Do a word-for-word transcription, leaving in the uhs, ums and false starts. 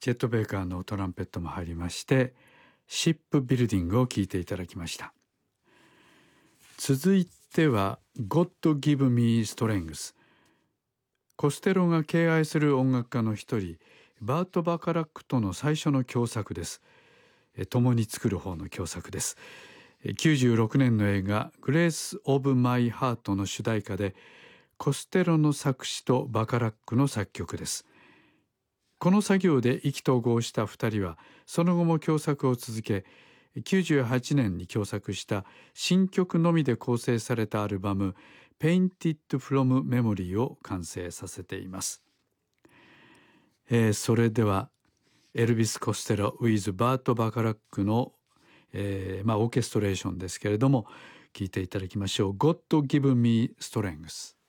チェット・ベイカーのトランペットも入りまして、シップビルディングを聴いていただきました。続いては God Give Me Strength。コステロが敬愛する音楽家の一人、バート・バカラックとの最初の共作です。共に作る方の共作です。きゅうじゅうろくねんの映画グレース・オブ・マイ・ハートの主題歌で、コステロの作詞とバカラックの作曲です。この作業で意気投合したふたりはその後も共作を続け、きゅうじゅうはちねんに共作した新曲のみで構成されたアルバム Painted from Memory を完成させています。えー、それではエルビス・コステロ with バート・バカラックの、えーまあ、オーケストレーションですけれども、聴いていただきましょう。God Give Me Strength。